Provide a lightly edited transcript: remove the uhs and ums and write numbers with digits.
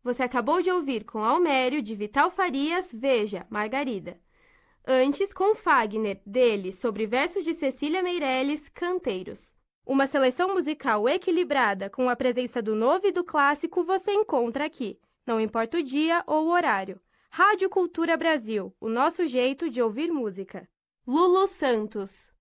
Você acabou de ouvir com Almério, de Vital Farias, Veja, Margarida. Antes, com Fagner, dele, sobre versos de Cecília Meirelles, Canteiros. Uma seleção musical equilibrada com a presença do novo e do clássico você encontra aqui, não importa o dia ou o horário. Rádio Cultura Brasil, o nosso jeito de ouvir música. Lulu Santos.